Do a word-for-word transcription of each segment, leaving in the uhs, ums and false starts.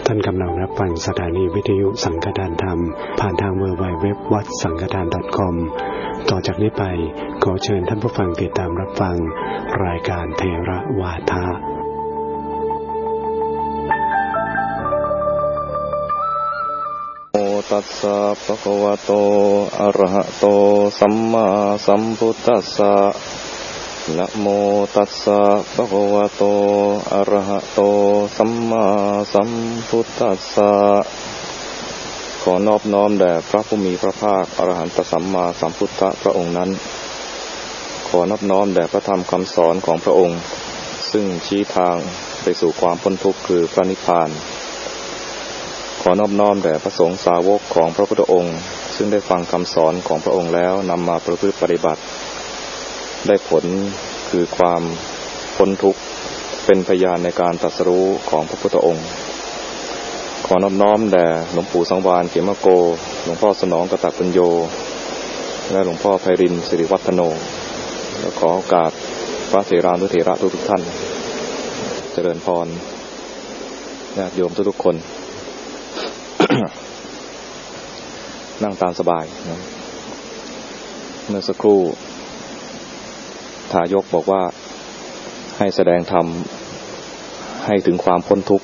ท่านกำลังรับฟังสถานีวิทยุสังฆทานธรรมผ่านทาง ดับเบิลยู ดับเบิลยู ดับเบิลยู ดอท วัดสังฆทาน ดอท คอม ต่อจากนี้ไปขอเชิญท่านผู้ฟังติดตามรับฟังรายการเทระวาทะโมตัสสะภะคะวะโตอะระหะโตสัมมาสัมพุทธัสสะนะโมตัสสะภะคะวะโตอะระหะโตสัมมาสัมพุทธัสสะขอนอบน้อมแด่พระผู้มีพระภาคอรหันตสัมมาสัมพุทธพระองค์นั้นขอนอบน้อมแด่พระธรรมคำสอนของพระองค์ซึ่งชี้ทางไปสู่ความพ้นทุกข์คือพระนิพพานขอนอบน้อมแด่พระสงฆ์สาวกของพระพุทธองค์ซึ่งได้ฟังคำสอนของพระองค์แล้วนำมาประพฤติปฏิบัติได้ผลคือความพ้นทุกข์เป็นพยานในการตรัสรู้ของพระพุทธองค์ขอนอบน้อมแด่หลวงปู่สังวาลเขมโกหลวงพ่อสนองกตปุญโญและหลวงพ่อไพรินทร์สิริวัฒโนและขอโอกาสพระเถรานุเถระทุกๆท่านเจริญพรญาติโยมทุกๆคนนั่งตามสบายนะเมื่อสักครู่ทายกบอกว่าให้แสดงธรรมให้ถึงความพ้นทุกข์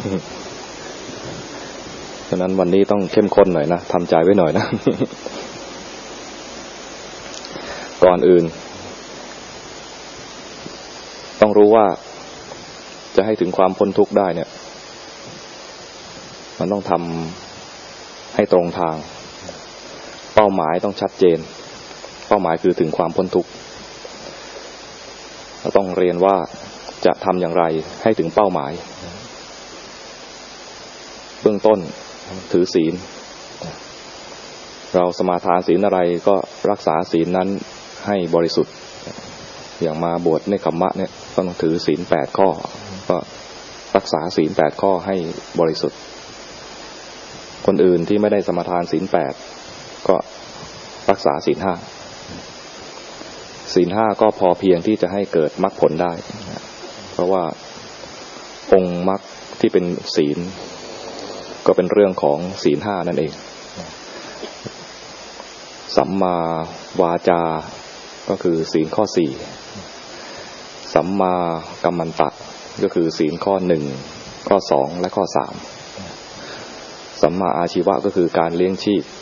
ฉะนั้นวันนี้ต้องเข้มข้นหน่อยนะทำใจไว้หน่อยนะ ก่อนอื่นต้องรู้ว่าจะให้ถึงความพ้นทุกข์ได้เนี่ยมันต้องทำให้ตรงทางเป้าหมายต้องชัดเจนเป้าหมายคือถึงความพ้นทุกข์เราต้องเรียนว่าจะทำอย่างไรให้ถึงเป้าหมายเบื้องต้นถือศีลเราสมาทานศีลอะไรก็รักษาศีลนั้นให้บริสุทธิ์อย่างมาบวชในคัมมะเนี่ยก็ต้องถือศีลแปดข้อก็รักษาศีลแปดข้อให้บริสุทธิ์คนอื่นที่ไม่ได้สมาทานศีลแปดก็รักษาศีลห้าศีลห้าก็พอเพียงที่จะให้เกิดมรรคผลได้เพราะว่าองค์มรรคที่เป็นศีลก็เป็นเรื่องของศีลห้านั่นเองสัมมาวาจาก็คือศีลข้อสี่สัมมากัมมันตะก็คือศีลข้อหนึ่งข้อสองและข้อสามสัมมาอาชีวะก็คือการเลี้ยงชีพ